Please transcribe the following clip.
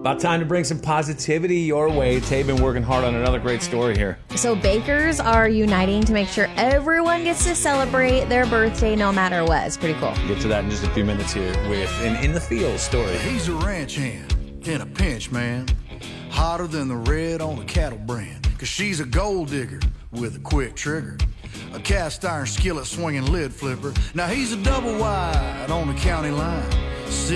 About time to bring some positivity your way. Tay been working hard on another great story here. So bakers are uniting to make sure everyone gets to celebrate their birthday no matter what. It's pretty cool. Get to that in just a few minutes here with an In the Field story. He's a ranch hand in a pinch, man. Hotter than the red on a cattle brand. Cause she's a gold digger with a quick trigger. A cast iron skillet swinging lid flipper. Now he's a double wide on the county line.